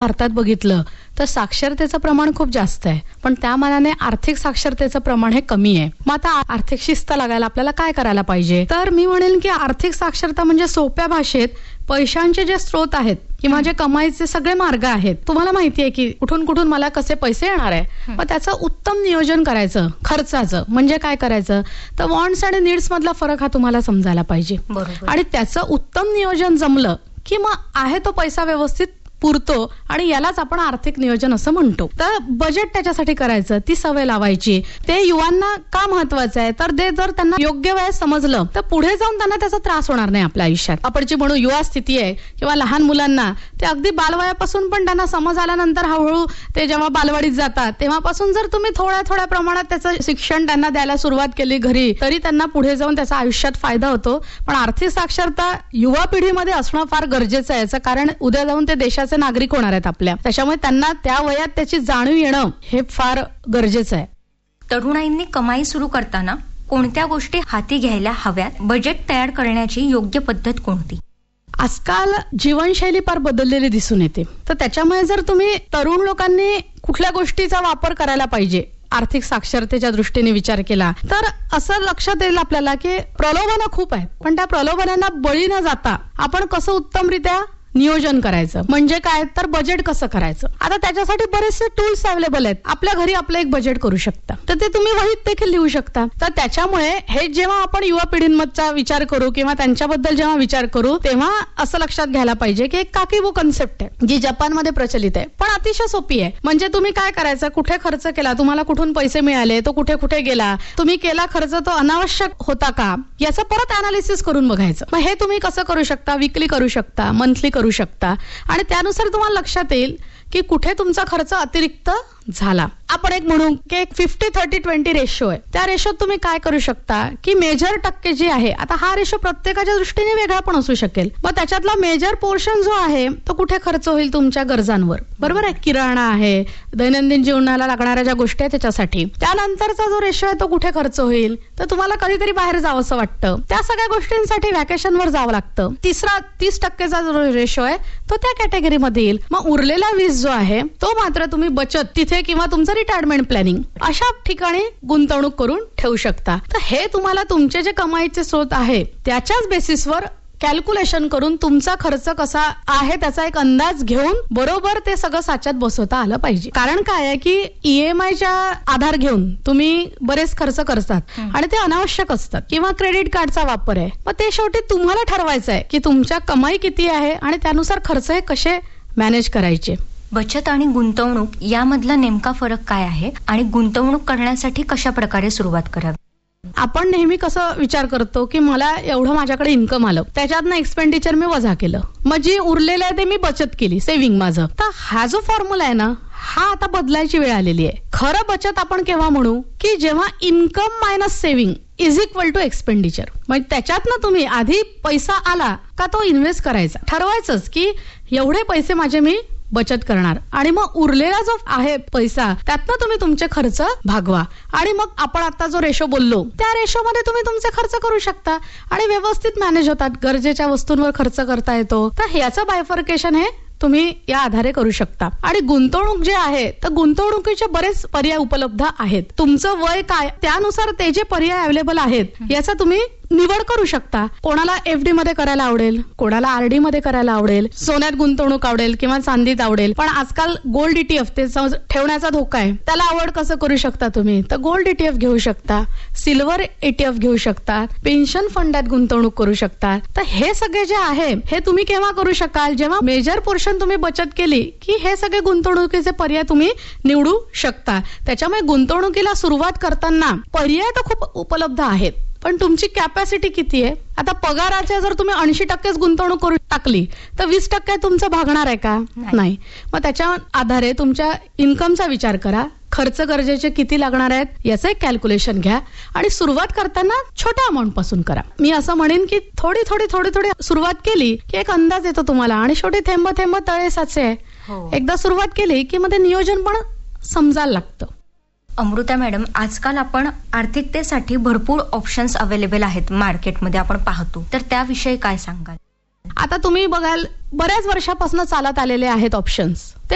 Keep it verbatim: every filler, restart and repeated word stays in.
भारतात बघितलं तर साक्षरतेचं प्रमाण खूप जास्त आहे, पण त्या मानाने आर्थिक साक्षरतेचं प्रमाण हे कमी आहे. मग आता आर्थिक शिस्त लागायला आपल्याला काय करायला पाहिजे? तर मी म्हणेन की आर्थिक साक्षरता म्हणजे सोप्या भाषेत पैशांचे जे स्रोत आहेत किंवा जे कमाईचे सगळे मार्ग आहेत, तुम्हाला माहिती आहे की कुठून कुठून मला कसे पैसे येणार आहे, मग त्याचं उत्तम नियोजन करायचं. खर्चाचं म्हणजे काय करायचं, तर वॉन्ट्स आणि नीड्स मधला फरक हा तुम्हाला समजायला पाहिजे. आणि त्याचं उत्तम नियोजन जमलं की मग आहे तो पैसा व्यवस्थित पुरतो आणि यालाच आपण आर्थिक नियोजन असं म्हणतो. तर बजेट त्याच्यासाठी करायचं, ती सवय लावायची. ते युवांना का महत्वाचं आहे, तर ते जर त्यांना योग्य वेळेत समजलं तर पुढे जाऊन त्यांना त्याचा त्रास होणार नाही आपल्या आयुष्यात. आपण जी म्हणू युवा स्थिती आहे किंवा लहान मुलांना ते अगदी बालवयापासून पण त्यांना समज आल्यानंतर हळूहळू ते जेव्हा बालवाडीत जातात तेव्हापासून जर तुम्ही थोड्या थोड्या प्रमाणात त्याचं शिक्षण त्यांना द्यायला सुरुवात केली घरी, तरी त्यांना पुढे जाऊन त्याचा आयुष्यात फायदा होतो. पण आर्थिक साक्षरता युवा पिढीमध्ये असणं फार गरजेचं आहे, याचं कारण उद्या जाऊन ते देशाचे नागरिक होणार आहेत आपल्या. त्याच्यामुळे त्यांना त्या वयात त्याची जाणीव येणं हे फार गरजेचं आहे. तरुणाईंनी कमाई सुरू करताना कोणत्या गोष्टी हाती घ्यायला हव्यात? बजेट तयार करण्याची योग्य पद्धत कोणती? आजकाल जीवनशैली फार बदललेली दिसून येते, तर त्याच्यामुळे जर तुम्ही तरुण लोकांनी कुठल्या गोष्टीचा वापर करायला पाहिजे आर्थिक साक्षरतेच्या दृष्टीने विचार केला तर असं लक्षात येईल आपल्याला की प्रलोभनं खूप आहेत, पण त्या प्रलोभनांना बळी न जाता आपण कसं उत्तमरित्या नियोजन करायचं. म्हणजे काय, तर बजेट कसं करायचं. आता त्याच्यासाठी बरेचसे टूल्स अवेलेबल आहेत. आपल्या घरी आपलं एक बजेट करू शकता, तर ते तुम्ही वहीत देखील लिहू शकता. तर त्याच्यामुळे हे जेव्हा आपण युवा पिढींमधचा विचार करू किंवा त्यांच्याबद्दल जेव्हा विचार करू तेव्हा असं लक्षात घ्यायला पाहिजे की एक काकीबो कन्सेप्ट आहे जी जपानमध्ये प्रचलित आहे, पण अतिशय सोपी आहे. म्हणजे तुम्ही काय करायचं, कुठे खर्च केला, तुम्हाला कुठून पैसे मिळाले, तो कुठे कुठे गेला, तुम्ही केला खर्च तो अनावश्यक होता का, याचं परत अनालिसिस करून बघायचं. मग हे तुम्ही कसं करू शकता, वीकली करू शकता, मंथली करू शकता आणि त्यानुसार तुम्हाला लक्षात येईल की कुठे तुमचा खर्च अतिरिक्त झाला. आपण एक म्हणू की एक फिफ्टी थर्टी ट्वेंटी रेशो आहे. त्या रेशोत तुम्ही काय करू शकता की मेजर टक्के जे आहे, आता हा रेशो प्रत्येकाच्या दृष्टीने वेगळा पण असू शकेल, मग त्याच्यातला मेजर पोर्शन जो आहे तो कुठे खर्च होईल तुमच्या गरजांवर, बरोबर आहे. किराणा आहे, दैनंदिन जीवनाला लागणाऱ्या ज्या गोष्टी आहेत त्याच्यासाठी. त्यानंतरचा जो रेशो आहे तो कुठे खर्च होईल, तर तुम्हाला कधीतरी बाहेर जावं असं वाटतं, त्या सगळ्या गोष्टींसाठी व्हॅकेशनवर जावं लागतं. तिसरा तीस टक्केचा जो रेशो आहे तो त्या कॅटेगरीमध्ये येईल. मग उरलेला वीस जो आहे तो मात्र तुम्ही बचत तिथे किंवा तुमचं रिटायरमेंट प्लॅनिंग अशा ठिकाणी गुंतवणूक करून ठेवू शकता. तर हे तुम्हाला तुमचे जे कमाईचे स्रोत आहे त्याच्याच बेसिसवर कॅल्क्युलेशन करून तुमचा खर्च कसा आहे त्याचा एक अंदाज घेऊन बरोबर ते सगळं साच्यात बसवता आलं पाहिजे. कारण काय आहे की ईएमआयच्या आधार घेऊन तुम्ही बरेच खर्च करतात आणि ते अनावश्यक असतात किंवा क्रेडिट कार्डचा वापर आहे. मग ते शेवटी तुम्हाला ठरवायचं आहे की तुमच्या कमाई किती आहे आणि त्यानुसार खर्च हे कसे मॅनेज करायचे. बचत आणि गुंतवणूक यामधला नेमका फरक काय आहे आणि गुंतवणूक करण्यासाठी कशा प्रकारे सुरुवात करावी? आपण नेहमी कसं विचार करतो की मला एवढं माझ्याकडे इन्कम आलं, त्याच्यातनं एक्सपेंडिचर मी वजा केलं, मग जी उरलेलं आहे ते मी बचत केली, सेव्हिंग माझं. तर हा जो फॉर्म्युला आहे ना हा आता बदलायची वेळ आलेली आहे. खरं बचत आपण केव्हा म्हणू की जेव्हा income minus saving is equal to expenditure. म्हणजे त्याच्यातनं तुम्ही आधी पैसा आला का तो इन्व्हेस्ट करायचा, ठरवायचंच की एवढे पैसे माझे मी बचत करणार आणि मग उरलेला जो आहे पैसा त्यातनं तुम्ही तुमचे खर्च भागवा आणि मग आपण आता जो रेशो बोललो त्या रेशो मध्ये तुम्ही तुमचे खर्च करू शकता आणि व्यवस्थित मॅनेज होतात. गरजेच्या वस्तूंवर खर्च करता येतो. तर याचं बायफर्केशन हे तुम्ही या आधारे करू शकता. आणि गुंतवणूक जे आहे तर गुंतवणुकीचे बरेच पर्याय उपलब्ध आहेत. तुमचं वय काय त्यानुसार ते जे पर्याय अवेलेबल आहेत याचा तुम्ही निवड करू शकता. कोणाला एफडी मध्ये करायला आवडेल, कोणाला आरडी मध्ये करायला आवडेल, सोन्यात गुंतवणूक आवडेल किंवा चांदीत आवडेल. पण आजकाल गोल्ड ईटीएफ ते ठेवण्याचा धोका आहे, त्याला आवड कसं करू शकता तुम्ही, तर गोल्ड ईटीएफ घेऊ शकता, सिल्वर ईटीएफ घेऊ शकता, पेन्शन फंडात गुंतवणूक करू शकता. तर हे सगळे जे आहे हे तुम्ही केव्हा करू शकाल, जेव्हा मेजर पोर्शन तुम्ही बचत केली की हे सगळे गुंतवणुकीचे पर्याय तुम्ही निवडू शकता. त्याच्यामुळे गुंतवणुकीला सुरुवात करताना पर्याय तर खूप उपलब्ध आहेत, पण तुमची कॅपॅसिटी किती आहे. आता पगाराच्या जर तुम्ही ऐंशी टक्केच गुंतवणूक करू टाकली तर वीस टक्के तुमचं भागणार आहे का? नाही. मग त्याच्या आधारे तुमच्या इन्कमचा विचार करा, खर्च गरजेचे किती लागणार आहेत याचं एक कॅल्क्युलेशन घ्या आणि सुरुवात करताना छोट्या अमाऊंट पासून करा. मी असं म्हणेन की थोडी थोडी थोडी थोडी सुरुवात केली की एक अंदाज येतो तुम्हाला आणि शेवटी थेंब थेंब तळे साचे आहे. एकदा सुरुवात केली की मध्ये नियोजन पण समजायला लागतं. अमृता मॅडम, आजकाल आपण आर्थिकतेसाठी भरपूर ऑप्शन्स अवेलेबल आहेत मार्केटमध्ये आपण पाहतो, तर त्याविषयी काय सांगाल? आता तुम्ही बघाल बऱ्याच वर्षापासून चालत आलेले आहेत ऑप्शन्स, ते